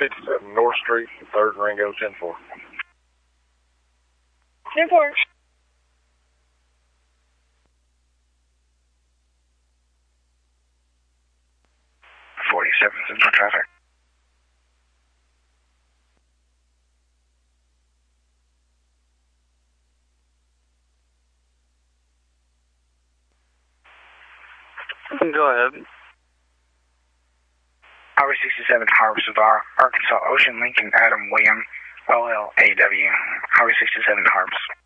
57 North Street, 3rd and Ringo, 10-4. 10-4. 47 Central traffic. Go ahead. Highway 67, Harvest of Arkansas, Ocean, Lincoln, Adam, William, OLAW. Highway 67, Harvest.